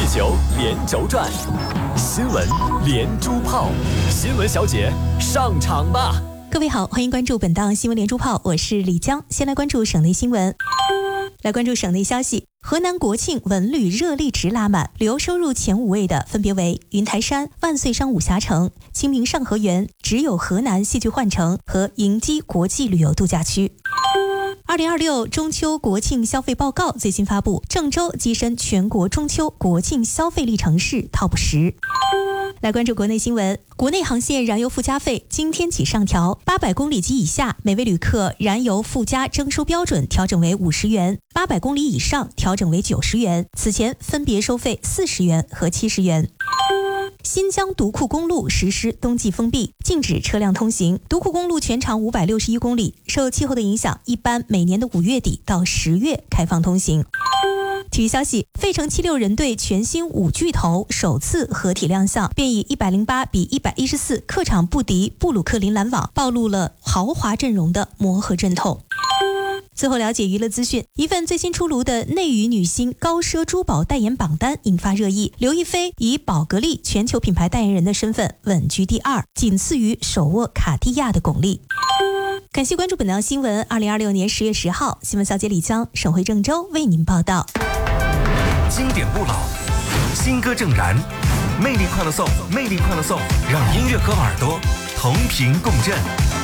地球连轴转，新闻连珠炮，新闻小姐上场吧！ 各位好，欢迎关注本档新闻连珠炮，我是李江。先来关注省内新闻。来关注省内消息，河南国庆文旅热力值拉满，旅游收入前5位的分别为云台山、万岁商武峡城、清明上河园、只有河南戏剧幻城和银基国际旅游度假区。2026中秋国庆消费报告最新发布，郑州跻身全国中秋国庆消费力城市 TOP10。来关注国内新闻，国内航线燃油附加费今天起上调，800公里及以下每位旅客燃油附加征收标准调整为50元，800公里以上调整为90元，此前分别收费40元和70元。新疆独库公路实施冬季封闭，禁止车辆通行。独库公路全长561公里，受气候的影响，一般每年的5月底到10月开放通行。体育消息，费城76人队全新5巨头首次合体亮相，便以108比114客场不敌布鲁克林篮网，暴露了豪华阵容的磨合阵痛。最后了解娱乐资讯，一份最新出炉的内娱女星高奢珠宝代言榜单引发热议，刘亦菲以宝格丽全球品牌代言人的身份稳居第2，仅次于手握卡地亚的巩俐。感谢关注本档新闻，2026年10月10号，新闻小姐李江，省会郑州为您报道。 经典不老，新歌正燃，魅力快乐颂，魅力快乐颂，让音乐和耳朵同频共振。